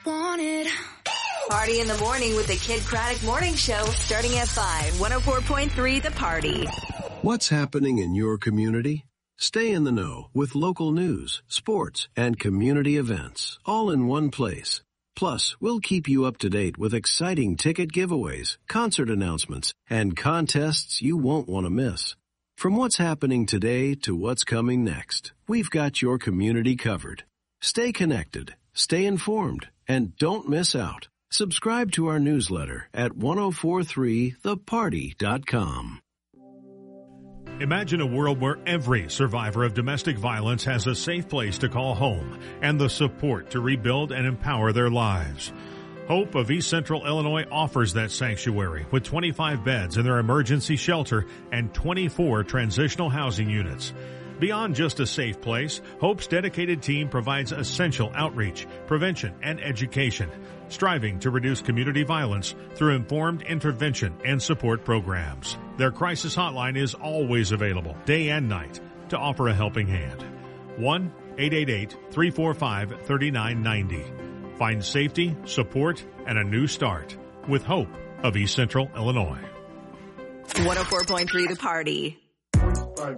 wanted. Party in the morning with the Kid Craddock Morning Show starting at 5. 104.3 The Party. What's happening in your community? Stay in the know with local news, sports, and community events, all in one place. Plus, we'll keep you up to date with exciting ticket giveaways, concert announcements, and contests you won't want to miss. From what's happening today to what's coming next, we've got your community covered. Stay connected, stay informed, and don't miss out. Subscribe to our newsletter at 1043theparty.com. Imagine a world where every survivor of domestic violence has a safe place to call home and the support to rebuild and empower their lives. Hope of East Central Illinois offers that sanctuary with 25 beds in their emergency shelter and 24 transitional housing units. Beyond just a safe place, Hope's dedicated team provides essential outreach, prevention, and education, striving to reduce community violence through informed intervention and support programs. Their crisis hotline is always available, day and night, to offer a helping hand. 1-888-345-3990. Find safety, support, and a new start with Hope of East Central Illinois. 104.3 The Party.